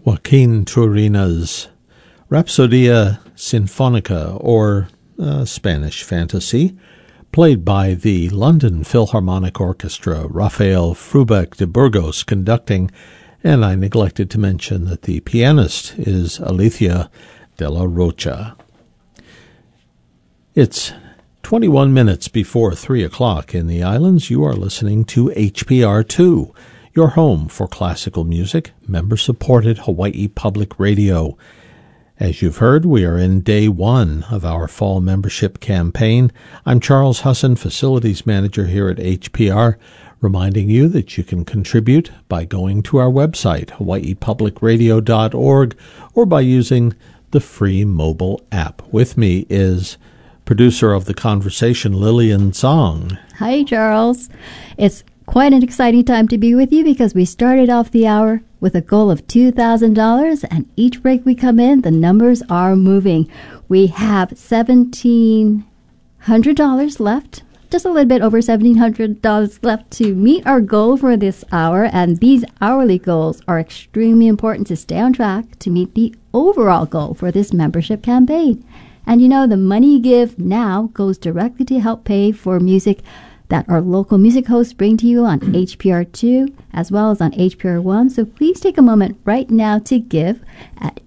Joaquin Turina's Rhapsodia Sinfonica, or Spanish Fantasy, played by the London Philharmonic Orchestra, Rafael Frubeck de Burgos conducting, and I neglected to mention that the pianist is Alicia de la Rocha. It's 21 minutes before 3 o'clock in the islands. You are listening to HPR2, your home for classical music, member-supported Hawaii Public Radio. As you've heard, we are in day one of our fall membership campaign. I'm Charles Husson, Facilities Manager here at HPR, reminding you that you can contribute by going to our website, hawaiipublicradio.org, or by using the free mobile app. With me is producer of the conversation, Lillian Zong. Hi, Charles. It's quite an exciting time to be with you because we started off the hour with a goal of $2,000, and each break we come in, the numbers are moving. We have $1,700 left, just a little bit over $1,700 left to meet our goal for this hour, and these hourly goals are extremely important to stay on track to meet the overall goal for this membership campaign. And you know, the money you give now goes directly to help pay for music that our local music hosts bring to you on HPR2 as well as on HPR1. So please take a moment right now to give at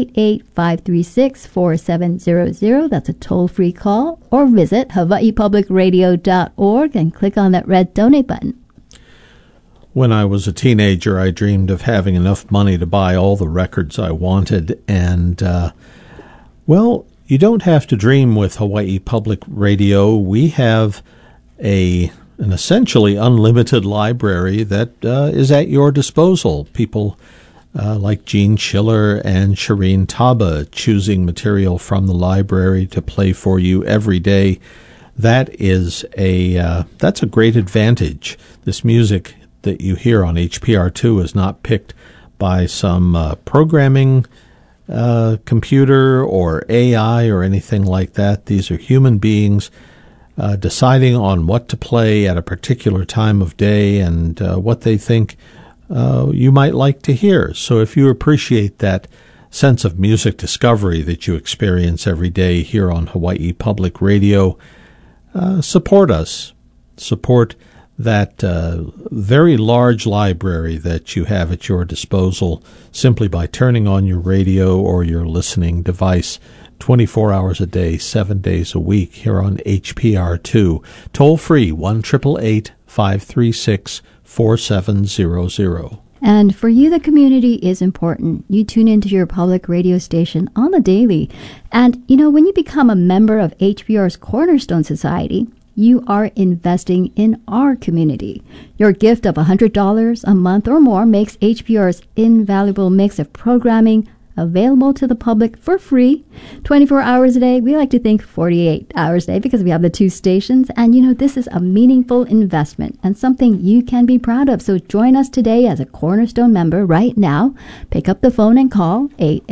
888-536-4700. That's a toll-free call. Or visit hawaiipublicradio.org and click on that red donate button. When I was a teenager, I dreamed of having enough money to buy all the records I wanted. And, well, you don't have to dream with Hawaii Public Radio. We have an essentially unlimited library that is at your disposal. People like Gene Schiller and Shireen Taba choosing material from the library to play for you every day. That's a great advantage. This music that you hear on HPR2 is not picked by some programming computer or AI or anything like that. These are human beings deciding on what to play at a particular time of day and what they think you might like to hear. So if you appreciate that sense of music discovery that you experience every day here on Hawaii Public Radio, support us. Support that very large library that you have at your disposal simply by turning on your radio or your listening device 24 hours a day, 7 days a week here on HPR2. Toll free, 1-888-536-4700. And for you, the community is important. You tune into your public radio station on the daily. And, you know, when you become a member of HPR's Cornerstone Society, you are investing in our community. Your gift of $100 a month or more makes HPR's invaluable mix of programming available to the public for free, 24 hours a day. We like to think 48 hours a day because we have the two stations. And, you know, this is a meaningful investment and something you can be proud of. So join us today as a Cornerstone member right now. Pick up the phone and call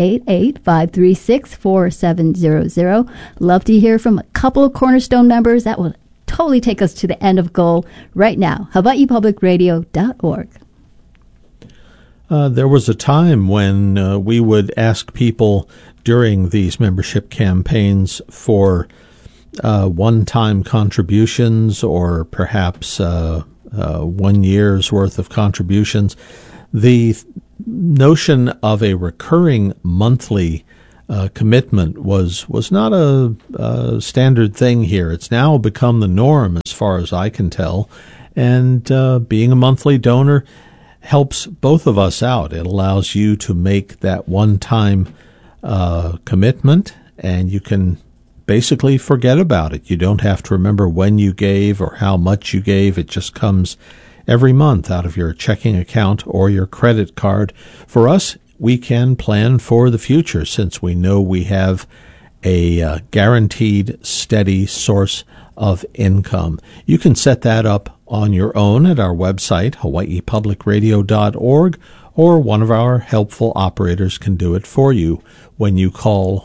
888-536-4700. Love to hear from a couple of Cornerstone members. That will totally take us to the end of goal right now. hawaiipublicradio.org. There was a time when we would ask people during these membership campaigns for one-time contributions or perhaps 1 year's worth of contributions. The notion of a recurring monthly commitment was not a standard thing here. It's now become the norm as far as I can tell. And being a monthly donor helps both of us out. It allows you to make that one-time commitment, and you can basically forget about it. You don't have to remember when you gave or how much you gave. It just comes every month out of your checking account or your credit card. For us, we can plan for the future since we know we have a guaranteed, steady source of income. You can set that up on your own at our website, hawaiipublicradio.org, or one of our helpful operators can do it for you when you call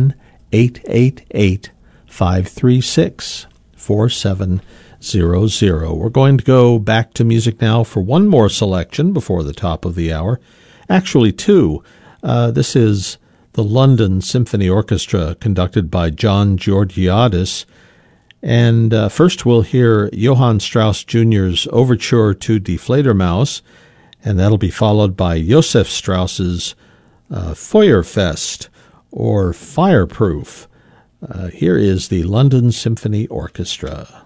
1-888-536-4700. We're going to go back to music now for one more selection before the top of the hour. Actually, two. This is the London Symphony Orchestra, conducted by John Georgiadis. And first we'll hear Johann Strauss Jr.'s Overture to Die Fledermaus, and that'll be followed by Josef Strauss's Feuerfest, or Fireproof. Here is the London Symphony Orchestra.